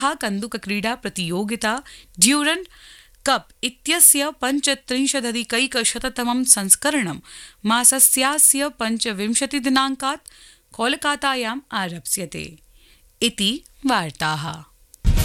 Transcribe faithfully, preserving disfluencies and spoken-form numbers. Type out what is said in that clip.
कन्दुकक्रीडा प्रतियोगिता ड्यूरण्ड् कप् इत्यस्य पञ्चत्रिंशदधिकैकशततमं संस्करणं मासस्यास्य पञ्चविंशतिदिनाङ्कात् कोलकातायाम् आरप्स्यते इति वार्ताः।